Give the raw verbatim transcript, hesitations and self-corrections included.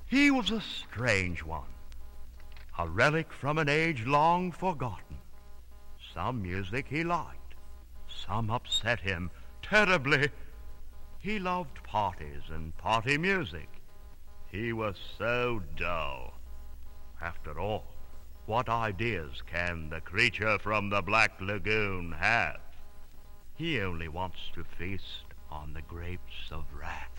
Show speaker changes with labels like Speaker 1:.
Speaker 1: He was a strange one, a relic from an age long forgotten. Some music he liked, some upset him terribly. He loved parties and party music. He was so dull. After all, what ideas can the creature from the Black Lagoon have? He only wants to feast on the grapes of wrath.